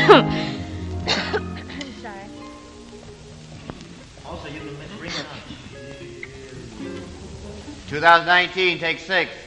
Sorry. Also, you can bring up 2019, take 6.